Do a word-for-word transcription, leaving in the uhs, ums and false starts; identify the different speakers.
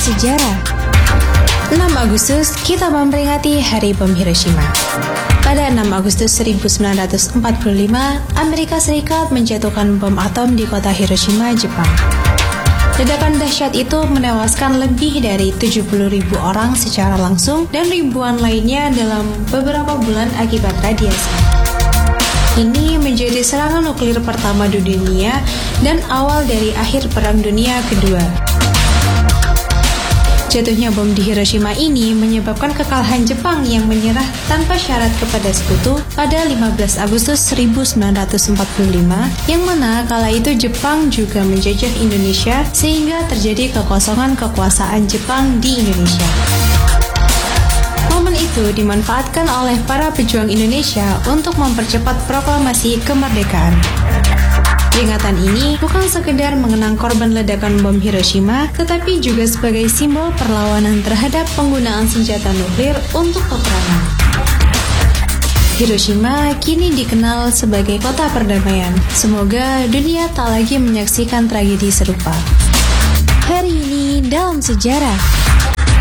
Speaker 1: sejarah. enam Agustus kita memperingati Hari Bom Hiroshima. Pada enam Agustus seribu sembilan ratus empat puluh lima, Amerika Serikat menjatuhkan bom atom di kota Hiroshima, Jepang. Ledakan dahsyat itu menewaskan lebih dari tujuh puluh ribu orang secara langsung dan ribuan lainnya dalam beberapa bulan akibat radiasi. Ini menjadi serangan nuklir pertama di dunia dan awal dari akhir Perang Dunia Kedua. Jatuhnya bom di Hiroshima ini menyebabkan kekalahan Jepang yang menyerah tanpa syarat kepada sekutu pada lima belas Agustus seribu sembilan ratus empat puluh lima, yang mana kala itu Jepang juga menjajah Indonesia sehingga terjadi kekosongan kekuasaan Jepang di Indonesia. Momen itu dimanfaatkan oleh para pejuang Indonesia untuk mempercepat proklamasi kemerdekaan. Peringatan ini bukan sekedar mengenang korban ledakan bom Hiroshima, tetapi juga sebagai simbol perlawanan terhadap penggunaan senjata nuklir untuk peperangan. Hiroshima kini dikenal sebagai kota perdamaian. Semoga dunia tak lagi menyaksikan tragedi serupa. Hari ini dalam sejarah.